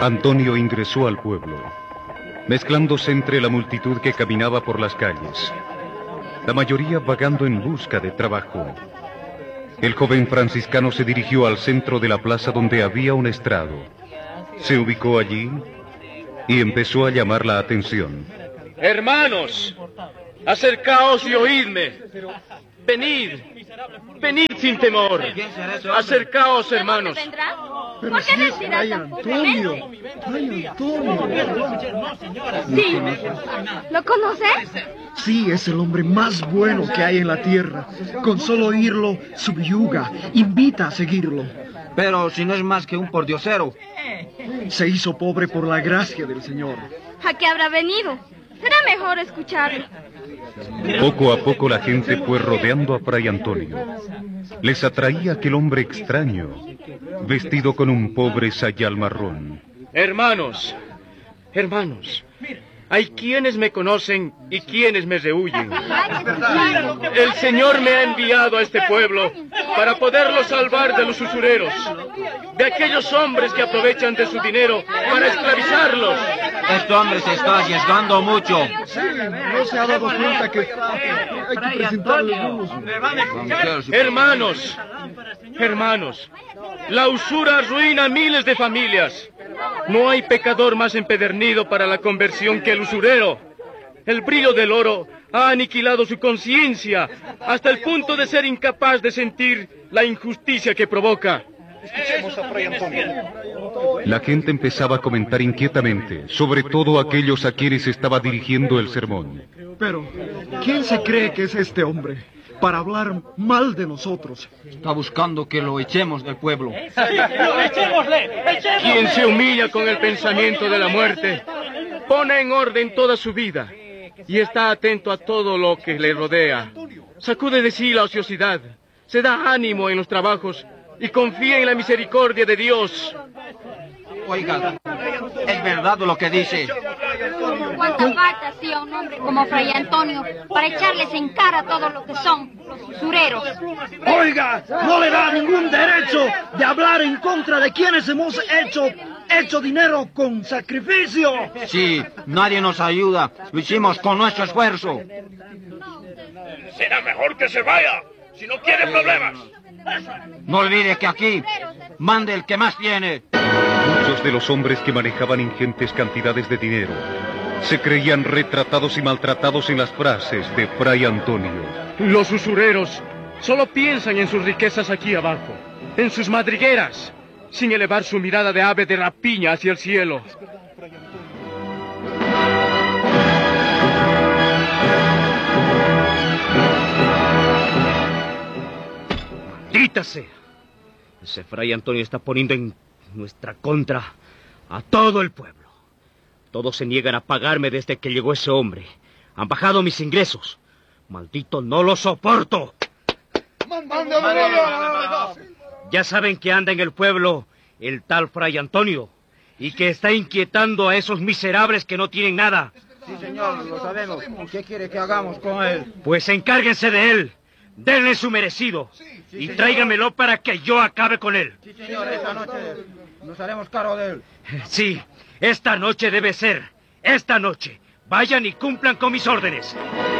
Antonio ingresó al pueblo, mezclándose entre la multitud que caminaba por las calles, la mayoría vagando en busca de trabajo. El joven franciscano se dirigió al centro de la plaza donde había un estrado. Se ubicó allí y empezó a llamar la atención. Hermanos, acercaos y oídme. Venid, venid sin temor. Acercaos, hermanos. ¿Por qué respiras tan fuertemente? ¡Ay, Antonio! Sí, ¿lo conoces? Sí, es el hombre más bueno que hay en la tierra. Con solo oírlo, subyuga, invita a seguirlo. Pero si no es más que un pordiosero. Se hizo pobre por la gracia del Señor. ¿A qué habrá venido? Será mejor escucharlo. Poco a poco la gente fue rodeando a Fray Antonio. Les atraía aquel hombre extraño, vestido con un pobre sayal marrón. Hermanos, hay quienes me conocen y quienes me rehuyen. El Señor me ha enviado a este pueblo para poderlo salvar de los usureros, de aquellos hombres que aprovechan de su dinero para esclavizarlos. Este hombre se está arriesgando mucho. Sí, no se ha dado cuenta que hay que presentarle unos... Hermanos, la usura arruina a miles de familias. No hay pecador más empedernido para la conversión que el usurero. El brillo del oro ha aniquilado su conciencia hasta el punto de ser incapaz de sentir la injusticia que provoca. Escuchemos a Fray Antonio. La gente empezaba a comentar inquietamente, sobre todo aquellos a quienes estaba dirigiendo el sermón. Pero, ¿quién se cree que es este hombre para hablar mal de nosotros? Está buscando que lo echemos del pueblo. ¡Echémosle! Quien se humilla con el pensamiento de la muerte, pone en orden toda su vida y está atento a todo lo que le rodea. Sacude de sí la ociosidad, se da ánimo en los trabajos y confía en la misericordia de Dios. Oiga, es verdad lo que dice. ¿Cuánta falta hacía un hombre como Fray Antonio para echarles en cara todo lo que son los usureros? Oiga, no le da ningún derecho de hablar en contra de quienes hemos hecho dinero con sacrificio. Sí, nadie nos ayuda. Lo hicimos con nuestro esfuerzo. Será mejor que se vaya, si no quiere problemas. No olvide que aquí mande el que más tiene. Muchos de los hombres que manejaban ingentes cantidades de dinero se creían retratados y maltratados en las frases de Fray Antonio. Los usureros solo piensan en sus riquezas aquí abajo, en sus madrigueras, sin elevar su mirada de ave de rapiña hacia el cielo. ¡Maldita sea! Ese Fray Antonio está poniendo en nuestra contra a todo el pueblo. Todos se niegan a pagarme desde que llegó ese hombre. Han bajado mis ingresos. ¡Maldito, no lo soporto! Ya saben que anda en el pueblo el tal Fray Antonio y que está inquietando a esos miserables que no tienen nada. Sí, señor, lo sabemos. ¿Qué quiere que hagamos con él? Pues encárguense de él. Denle su merecido y tráigamelo para que yo acabe con él. Sí, señor, esta noche nos haremos cargo de él. Sí, esta noche debe ser. Esta noche. Vayan y cumplan con mis órdenes.